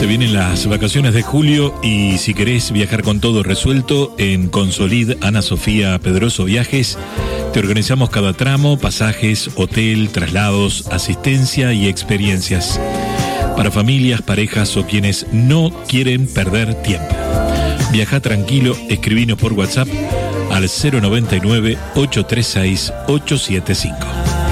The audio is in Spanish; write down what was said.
Se vienen las vacaciones de julio y si querés viajar con todo resuelto, en Consolid Ana Sofía Pedroso Viajes te organizamos cada tramo, pasajes, hotel, traslados, asistencia y experiencias para familias, parejas o quienes no quieren perder tiempo. Viaja tranquilo, escribinos por WhatsApp al 099-836-875.